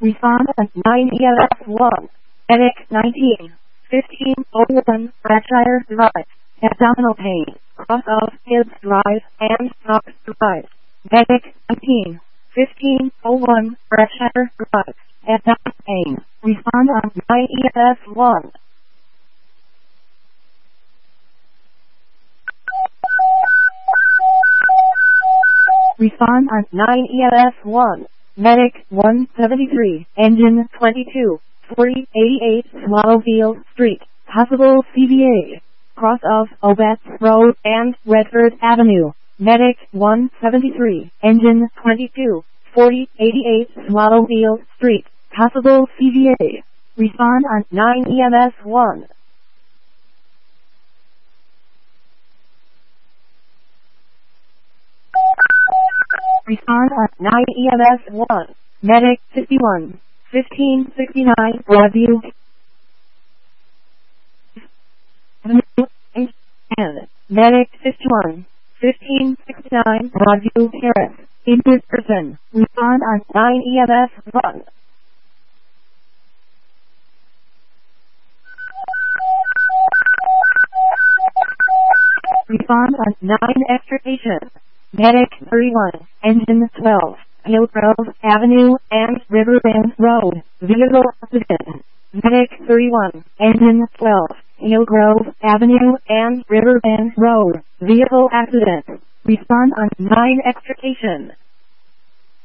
Respond at 9 ELS 1. Medic 19. 1501 Bradshire Drive. Abdominal pain. Cross of Hibbs Drive and Knox Drive. Medic 19. 1501 Bradshire Drive. Abdominal pain. Respond on 9 ELS 1. Respond on 9 ELS 1. Medic 173, Engine 22, 4088 Swallowfield Street, possible CVA. Cross of Obetz Road and Redford Avenue. Medic 173, Engine 22, 4088 Swallowfield Street, possible CVA. Respond on 9 EMS 1. Respond on 9 EMS 1. Medic 51, 1569 Broadview and Medic 51, 1569 Broadview Terrace. Injured person. Respond on 9 EMS 1. Respond on 9 extrication. Medic 31, Engine 12, Hillgrove Avenue and Riverbend Road, vehicle accident. Medic 31, Engine 12, Hillgrove Avenue and Riverbend Road, vehicle accident. Respond on 9 extrication.